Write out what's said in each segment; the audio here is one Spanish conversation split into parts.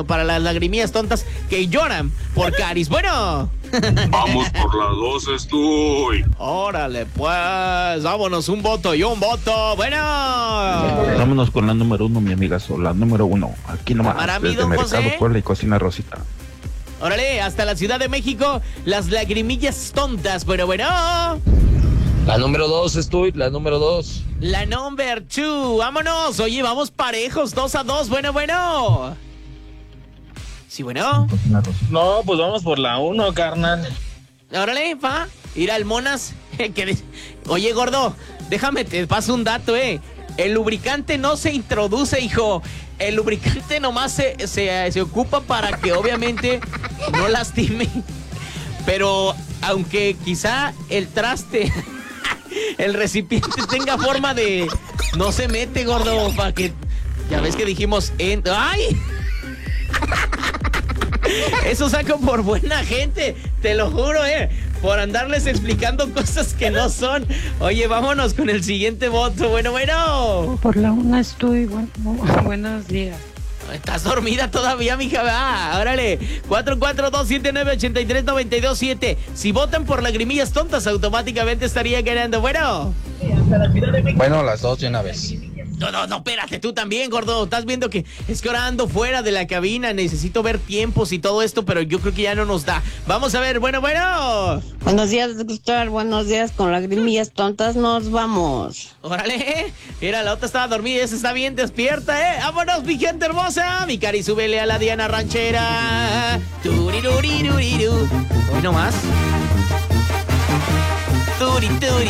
para las lagrimillas tontas que lloran por caries. Bueno. Vamos por la 2, estoy. Órale, pues, vámonos, un voto y un voto. Bueno. Vámonos con la número 1, mi amiga, la número 1. Aquí nomás, Para mí, desde don Mercado José. Puebla y Cocina Rosita. Órale, hasta la Ciudad de México, las lagrimillas tontas. Bueno. La número 2 estoy, la número 2. La number 2, vámonos. Oye, vamos parejos, 2-2. Bueno. Sí, bueno. No, pues vamos por la 1, carnal. Órale, pa. Ir al Monas. Oye, gordo, déjame, te paso un dato, El lubricante no se introduce, hijo. El lubricante nomás se ocupa para que obviamente no lastime. Pero aunque quizá el traste, el recipiente tenga forma de... No se mete, gordo, para que... Ya ves que dijimos... ¡Ay! Eso saco por buena gente, te lo juro, por andarles explicando cosas que no son. Oye, vámonos con el siguiente voto. Bueno. Por la 1 estoy. Buenos días. ¿Estás dormida todavía, mija? Órale. 442-79-83-92-7. Si votan por lagrimillas tontas, automáticamente estaría ganando. Bueno. Bueno, las 2 de una vez. No, espérate, tú también, gordo. Estás viendo que es que ahora ando fuera de la cabina. Necesito ver tiempos y todo esto, pero yo creo que ya no nos da. Vamos a ver, bueno. Buenos días, doctor. Buenos días. Con lagrimillas tontas nos vamos. Órale, mira, la otra estaba dormida y esa está bien despierta, Vámonos, mi gente hermosa. Mi cari, súbele a la Diana Ranchera. Turiruriruriru. Hoy nomás. Turi.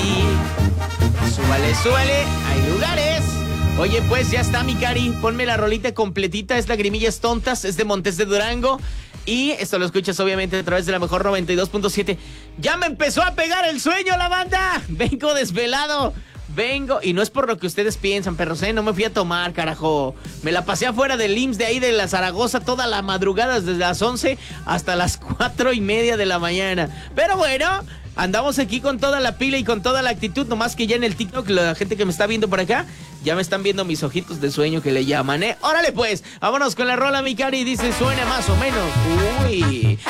Súbale, hay lugares. Oye, pues ya está, mi cari. Ponme la rolita completita. Es Lagrimillas Tontas, es de Montes de Durango. Y esto lo escuchas obviamente a través de la mejor 92.7. Ya me empezó a pegar el sueño, la banda. Vengo desvelado. Y no es por lo que ustedes piensan, perros, no me fui a tomar, carajo. Me la pasé afuera del IMSS de ahí de la Zaragoza toda la madrugada, desde las 11 hasta las 4:30 de la mañana. Pero bueno, andamos aquí con toda la pila y con toda la actitud, nomás que ya en el TikTok, la gente que me está viendo por acá, ya me están viendo mis ojitos de sueño que le llaman, Órale pues, vámonos con la rola, mi cari, dice, suena más o menos. Uy.